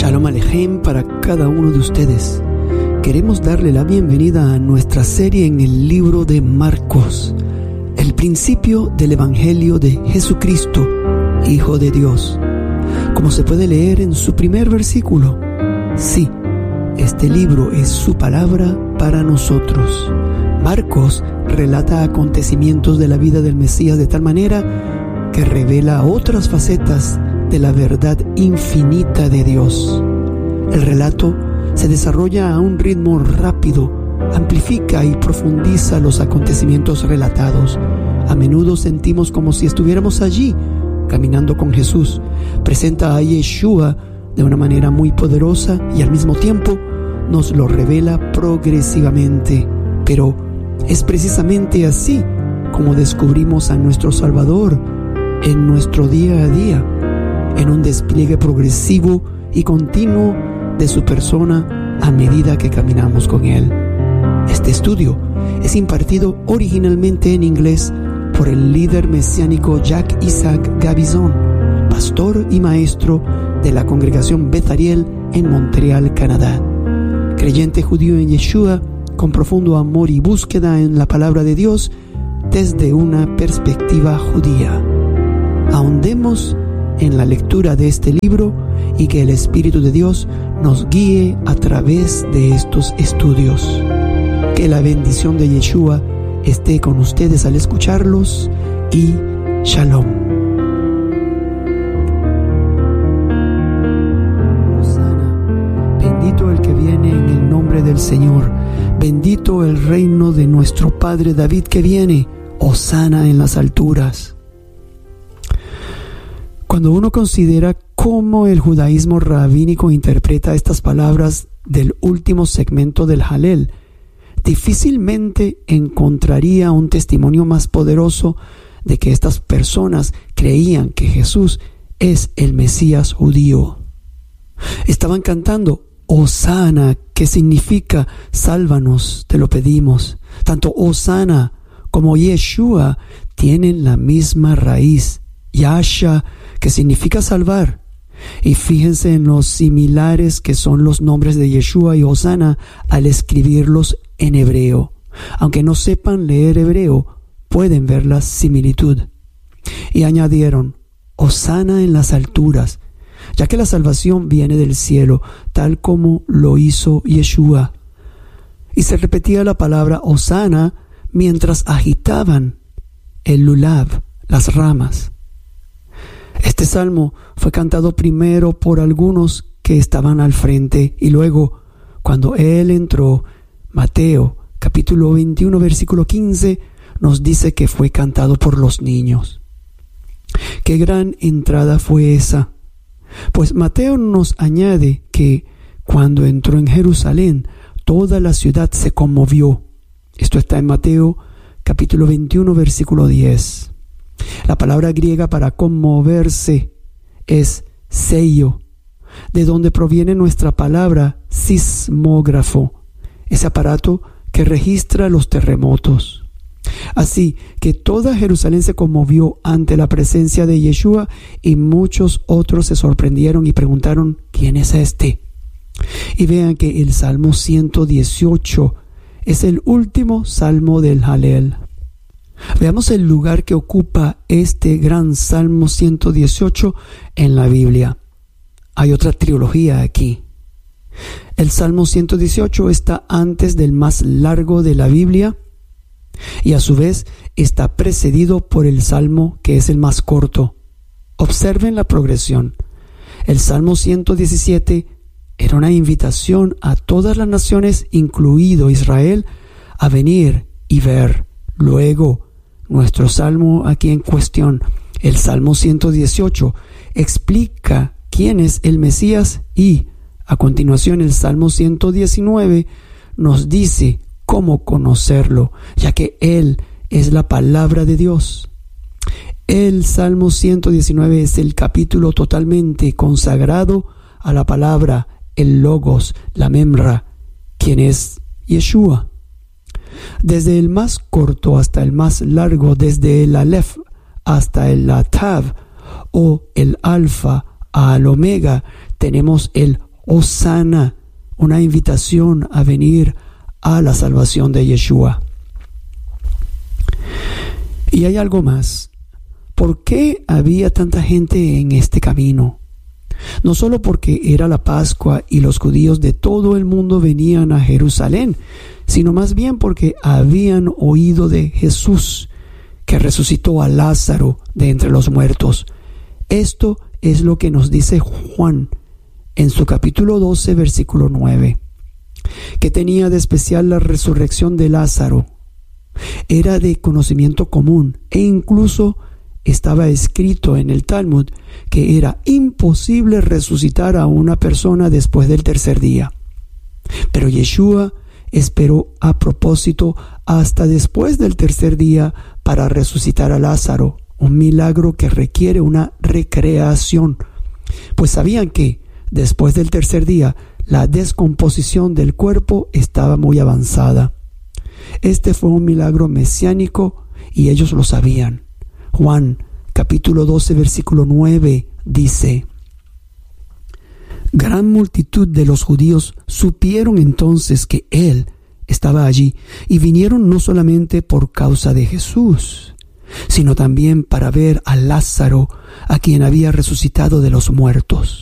Shalom Alejem para cada uno de ustedes. Queremos darle la bienvenida a nuestra serie en el libro de Marcos, el principio del Evangelio de Jesucristo, Hijo de Dios. Como se puede leer en su primer versículo, sí, este libro es su palabra para nosotros. Marcos relata acontecimientos de la vida del Mesías de tal manera que revela otras facetas de la verdad infinita de Dios. El relato se desarrolla a un ritmo rápido, amplifica y profundiza los acontecimientos relatados. A menudo sentimos como si estuviéramos allí, caminando con Jesús. Presenta a Yeshua de una manera muy poderosa y al mismo tiempo nos lo revela progresivamente. Pero es precisamente así como descubrimos a nuestro Salvador en nuestro día a día, en un despliegue progresivo y continuo de su persona a medida que caminamos con Él. Este estudio es impartido originalmente en inglés por el líder mesiánico Jacques Isaac Gabizon, pastor y maestro de la congregación Beth Ariel en Montreal, Canadá. Creyente judío en Yeshua, con profundo amor y búsqueda en la palabra de Dios desde una perspectiva judía. Ahondemos en la lectura de este libro y que el Espíritu de Dios nos guíe a través de estos estudios. Que la bendición de Yeshua esté con ustedes al escucharlos y Shalom. Hosana, bendito el que viene en el nombre del Señor, bendito el reino de nuestro Padre David que viene, Hosana en las alturas. Cuando uno considera cómo el judaísmo rabínico interpreta estas palabras del último segmento del Halel, difícilmente encontraría un testimonio más poderoso de que estas personas creían que Jesús es el Mesías judío. Estaban cantando Hosana, que significa sálvanos, te lo pedimos. Tanto Hosana como Yeshua tienen la misma raíz, Yasha, que significa salvar. Y fíjense en los similares que son los nombres de Yeshua y Hosana al escribirlos en hebreo. Aunque no sepan leer hebreo, pueden ver la similitud. Y añadieron, Hosana en las alturas, ya que la salvación viene del cielo, tal como lo hizo Yeshua. Y se repetía la palabra Hosana mientras agitaban el lulav, las ramas. Este salmo fue cantado primero por algunos que estaban al frente y luego, cuando él entró, Mateo capítulo 21 versículo 15 nos dice que fue cantado por los niños. ¡Qué gran entrada fue esa! Pues Mateo nos añade que cuando entró en Jerusalén, toda la ciudad se conmovió. Esto está en Mateo capítulo 21 versículo 10. La palabra griega para conmoverse es seio, de donde proviene nuestra palabra sismógrafo, ese aparato que registra los terremotos. Así que toda Jerusalén se conmovió ante la presencia de Yeshua y muchos otros se sorprendieron y preguntaron, ¿quién es este? Y vean que el Salmo 118 es el último salmo del Halel. Veamos el lugar que ocupa este gran Salmo 118 en la Biblia. Hay otra trilogía aquí. El Salmo 118 está antes del más largo de la Biblia y a su vez está precedido por el Salmo que es el más corto. Observen la progresión. El Salmo 117 era una invitación a todas las naciones, incluido Israel, a venir y ver. Luego, nuestro salmo aquí en cuestión, el Salmo 118, explica quién es el Mesías y, a continuación, el Salmo 119 nos dice cómo conocerlo, ya que Él es la palabra de Dios. El Salmo 119 es el capítulo totalmente consagrado a la palabra, el Logos, la Memra, quien es Yeshua. Desde el más corto hasta el más largo, desde el Aleph hasta el Tav o el Alfa al Omega, tenemos el Hosana, una invitación a venir a la salvación de Yeshua. Y hay algo más. ¿Por qué había tanta gente en este camino? No solo porque era la Pascua y los judíos de todo el mundo venían a Jerusalén, sino más bien porque habían oído de Jesús, que resucitó a Lázaro de entre los muertos. Esto es lo que nos dice Juan en su capítulo 12, versículo 9. ¿Qué tenía de especial la resurrección de Lázaro? Era de conocimiento común e incluso estaba escrito en el Talmud que era imposible resucitar a una persona después del tercer día. Pero Yeshua esperó a propósito hasta después del tercer día para resucitar a Lázaro, un milagro que requiere una recreación, pues sabían que después del tercer día la descomposición del cuerpo estaba muy avanzada. Este fue un milagro mesiánico y ellos lo sabían. Juan capítulo 12 versículo 9 dice: Gran multitud de los judíos supieron entonces que Él estaba allí y vinieron no solamente por causa de Jesús, sino también para ver a Lázaro, a quien había resucitado de los muertos.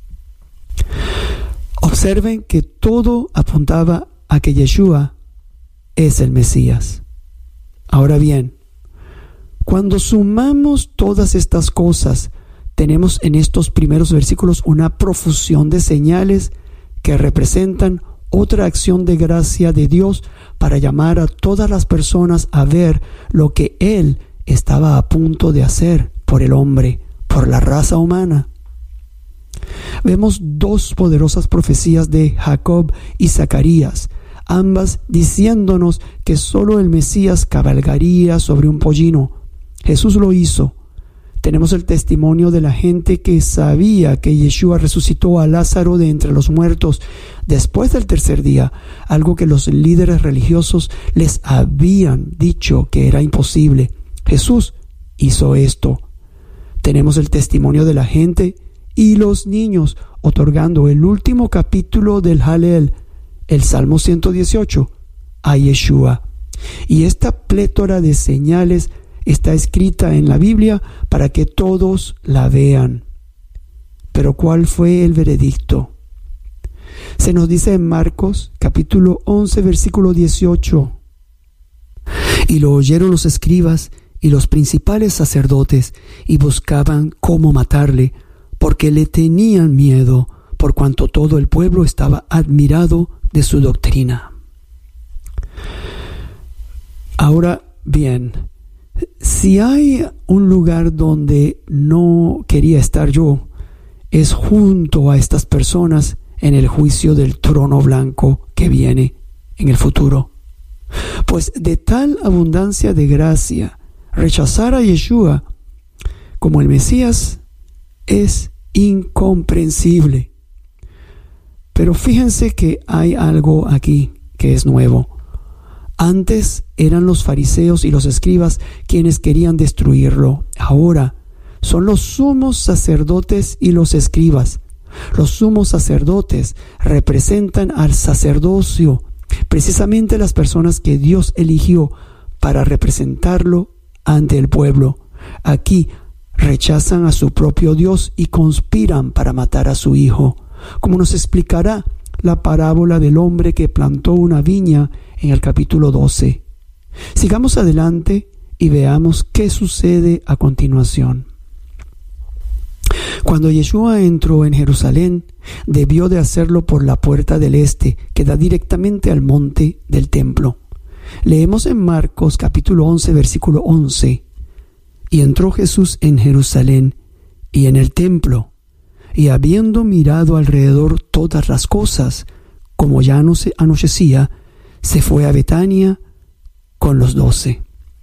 Observen que todo apuntaba a que Yeshua es el Mesías. Ahora bien, cuando sumamos todas estas cosas, tenemos en estos primeros versículos una profusión de señales que representan otra acción de gracia de Dios para llamar a todas las personas a ver lo que Él estaba a punto de hacer por el hombre, por la raza humana. Vemos dos poderosas profecías de Jacob y Zacarías, ambas diciéndonos que solo el Mesías cabalgaría sobre un pollino. Jesús lo hizo. Tenemos el testimonio de la gente que sabía que Yeshua resucitó a Lázaro de entre los muertos después del tercer día, algo que los líderes religiosos les habían dicho que era imposible. Jesús hizo esto. Tenemos el testimonio de la gente y los niños otorgando el último capítulo del Halel, el Salmo 118, a Yeshua. Y esta plétora de señales está escrita en la Biblia para que todos la vean. Pero ¿cuál fue el veredicto? Se nos dice en Marcos capítulo 11 versículo 18: Y lo oyeron los escribas y los principales sacerdotes y buscaban cómo matarle, porque le tenían miedo, por cuanto todo el pueblo estaba admirado de su doctrina. Ahora bien, si hay un lugar donde no quería estar yo, es junto a estas personas en el juicio del trono blanco que viene en el futuro. Pues de tal abundancia de gracia, rechazar a Yeshua como el Mesías es incomprensible. Pero fíjense que hay algo aquí que es nuevo. Antes eran los fariseos y los escribas quienes querían destruirlo. Ahora son los sumos sacerdotes y los escribas. Los sumos sacerdotes representan al sacerdocio, precisamente las personas que Dios eligió para representarlo ante el pueblo. Aquí rechazan a su propio Dios y conspiran para matar a su hijo, como nos explicará la parábola del hombre que plantó una viña en el capítulo 12. Sigamos adelante y veamos qué sucede a continuación. Cuando Yeshua entró en Jerusalén, debió de hacerlo por la puerta del este, que da directamente al monte del templo. Leemos en Marcos capítulo 11, versículo 11. Y entró Jesús en Jerusalén y en el templo, y habiendo mirado alrededor todas las cosas, como ya anochecía, se fue a Betania con los 12.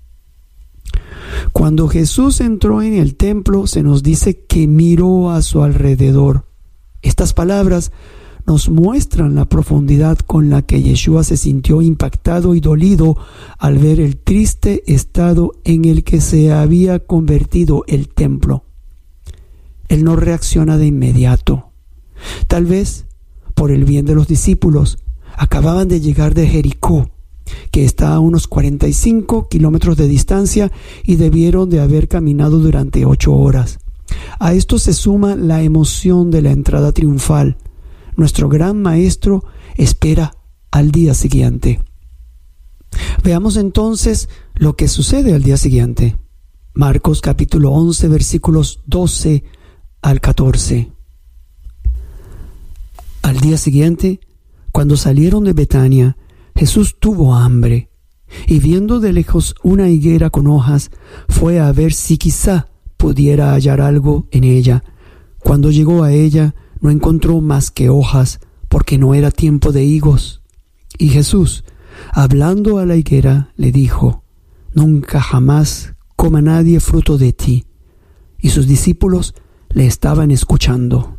Cuando Jesús entró en el templo, se nos dice que miró a su alrededor. Estas palabras nos muestran la profundidad con la que Yeshua se sintió impactado y dolido al ver el triste estado en el que se había convertido el templo. Él no reacciona de inmediato. Tal vez por el bien de los discípulos. Acababan de llegar de Jericó, que está a unos 45 kilómetros de distancia, y debieron de haber caminado durante 8 horas. A esto se suma la emoción de la entrada triunfal. Nuestro gran maestro espera al día siguiente. Veamos entonces lo que sucede al día siguiente. Marcos capítulo 11, versículos 12 al 14. Al día siguiente, cuando salieron de Betania, Jesús tuvo hambre, y viendo de lejos una higuera con hojas, fue a ver si quizá pudiera hallar algo en ella. Cuando llegó a ella, no encontró más que hojas, porque no era tiempo de higos. Y Jesús, hablando a la higuera, le dijo: nunca jamás coma nadie fruto de ti. Y sus discípulos le estaban escuchando.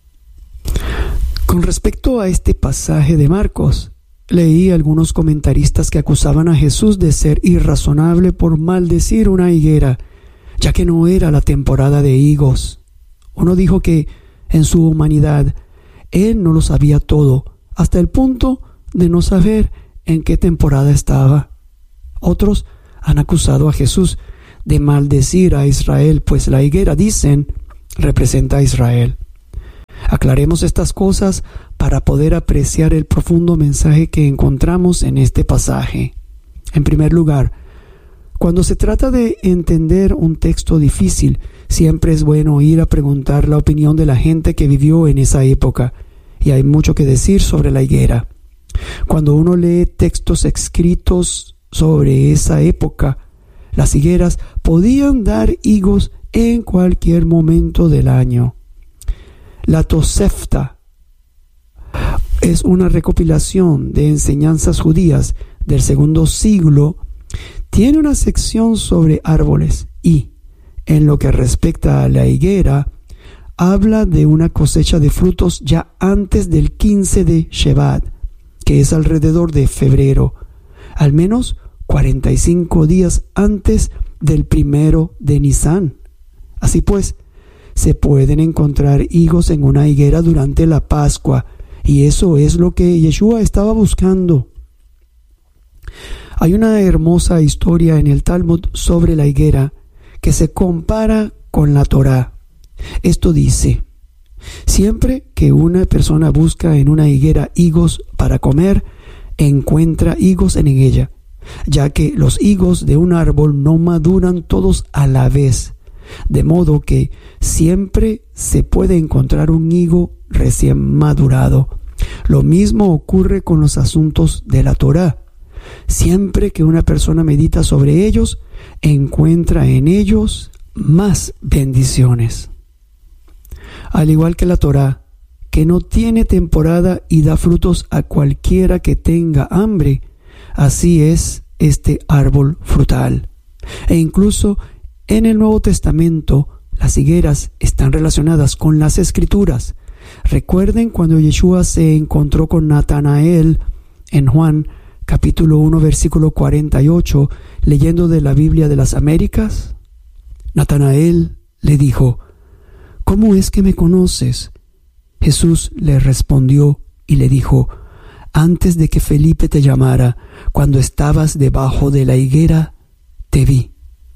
Con respecto a este pasaje de Marcos, leí algunos comentaristas que acusaban a Jesús de ser irrazonable por maldecir una higuera, ya que no era la temporada de higos. Uno dijo que en su humanidad él no lo sabía todo, hasta el punto de no saber en qué temporada estaba. Otros han acusado a Jesús de maldecir a Israel, pues la higuera, dicen, representa a Israel. Aclaremos estas cosas para poder apreciar el profundo mensaje que encontramos en este pasaje. En primer lugar, cuando se trata de entender un texto difícil, siempre es bueno ir a preguntar la opinión de la gente que vivió en esa época, y hay mucho que decir sobre la higuera. Cuando uno lee textos escritos sobre esa época, las higueras podían dar higos en cualquier momento del año. La Tosefta es una recopilación de enseñanzas judías del segundo siglo. Tiene una sección sobre árboles y, en lo que respecta a la higuera, habla de una cosecha de frutos ya antes del 15 de Shevat, que es alrededor de febrero, al menos 45 días antes del 1 de Nisan. Así pues, se pueden encontrar higos en una higuera durante la Pascua, y eso es lo que Yeshua estaba buscando. Hay una hermosa historia en el Talmud sobre la higuera que se compara con la Torá. Esto dice: siempre que una persona busca en una higuera higos para comer, encuentra higos en ella, ya que los higos de un árbol no maduran todos a la vez, de modo que siempre se puede encontrar un higo recién madurado. Lo mismo ocurre con los asuntos de la Torá. Siempre que una persona medita sobre ellos, encuentra en ellos más bendiciones. Al igual que la Torá, que no tiene temporada y da frutos a cualquiera que tenga hambre, así es este árbol frutal. E incluso en el Nuevo Testamento, las higueras están relacionadas con las Escrituras. Recuerden cuando Yeshua se encontró con Natanael en Juan capítulo 1, versículo 48, leyendo de la Biblia de las Américas. Natanael le dijo: ¿cómo es que me conoces? Jesús le respondió y le dijo: antes de que Felipe te llamara, cuando estabas debajo de la higuera, te vi.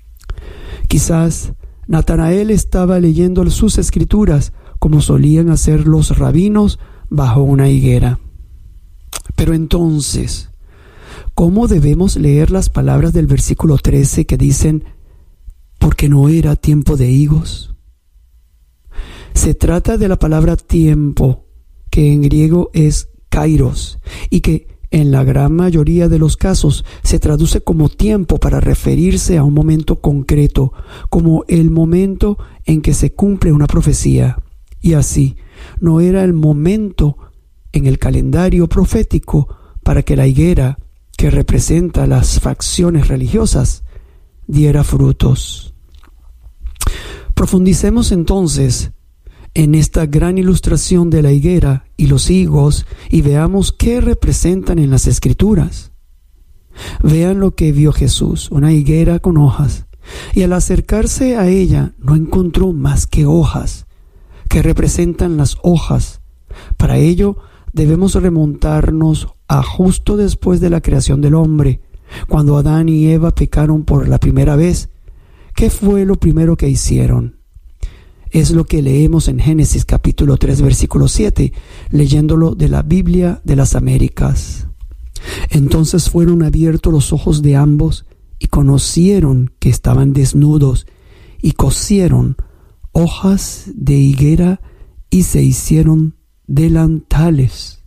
Quizás Natanael estaba leyendo sus escrituras como solían hacer los rabinos bajo una higuera. Pero entonces, ¿cómo debemos leer las palabras del versículo 13 que dicen: porque no era tiempo de higos? Se trata de la palabra tiempo, que en griego es kairos, y que en la gran mayoría de los casos se traduce como tiempo para referirse a un momento concreto, como el momento en que se cumple una profecía. Y así, no era el momento en el calendario profético para que la higuera, que representa las facciones religiosas, diera frutos. Profundicemos entonces en esta gran ilustración de la higuera y los higos y veamos qué representan en las Escrituras. Vean lo que vio Jesús, una higuera con hojas, y al acercarse a ella no encontró más que hojas, que representan las hojas. Para ello debemos remontarnos a justo después de la creación del hombre, cuando Adán y Eva pecaron por la primera vez. ¿Qué fue lo primero que hicieron? Es lo que leemos en Génesis capítulo 3 versículo 7, leyéndolo de la Biblia de las Américas. Entonces fueron abiertos los ojos de ambos y conocieron que estaban desnudos y cosieron hojas de higuera y se hicieron delantales.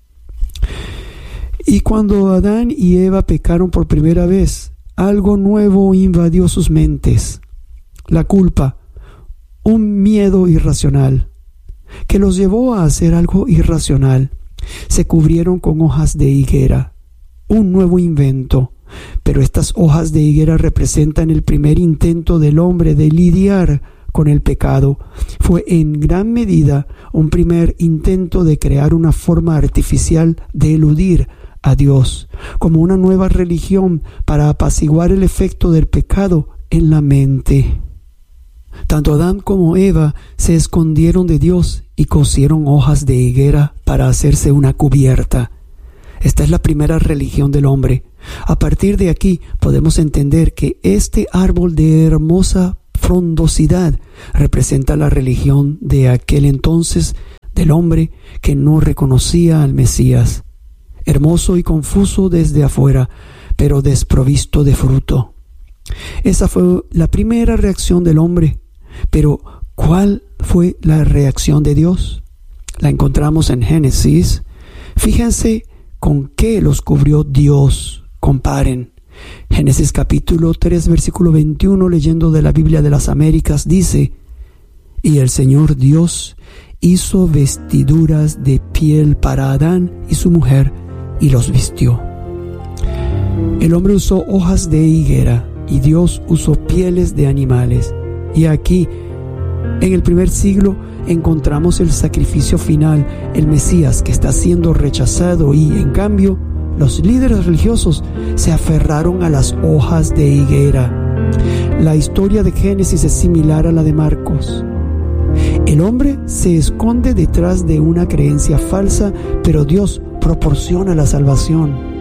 Y cuando Adán y Eva pecaron por primera vez, algo nuevo invadió sus mentes: la culpa, un miedo irracional, que los llevó a hacer algo irracional. Se cubrieron con hojas de higuera, un nuevo invento. Pero estas hojas de higuera representan el primer intento del hombre de lidiar con el pecado. Fue en gran medida un primer intento de crear una forma artificial de eludir a Dios, como una nueva religión para apaciguar el efecto del pecado en la mente. Tanto Adán como Eva se escondieron de Dios y cosieron hojas de higuera para hacerse una cubierta. Esta es la primera religión del hombre. A partir de aquí podemos entender que este árbol de hermosa frondosidad representa la religión de aquel entonces del hombre que no reconocía al Mesías, hermoso y confuso desde afuera, pero desprovisto de fruto. Esa fue la primera reacción del hombre. Pero ¿cuál fue la reacción de Dios? La encontramos en Génesis. Fíjense con qué los cubrió Dios. Comparen. Génesis capítulo 3 versículo 21, leyendo de la Biblia de las Américas, dice: y el Señor Dios hizo vestiduras de piel para Adán y su mujer y los vistió. El hombre usó hojas de higuera y Dios usó pieles de animales. Y aquí, en el primer siglo, encontramos el sacrificio final, el Mesías que está siendo rechazado, y en cambio los líderes religiosos se aferraron a las hojas de higuera. La historia de Génesis es similar a la de Marcos. El hombre se esconde detrás de una creencia falsa, pero Dios proporciona la salvación.